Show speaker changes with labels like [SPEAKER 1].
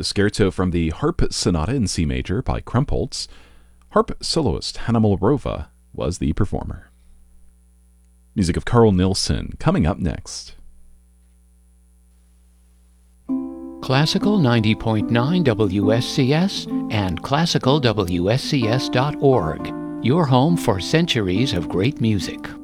[SPEAKER 1] The scherzo from the Harp Sonata in C major by Krumpholz. Harp soloist Hanna Molorova was the performer. Music of Carl Nilsson coming up next.
[SPEAKER 2] Classical 90.9 WSCS and classicalwscs.org, your home for centuries of great music.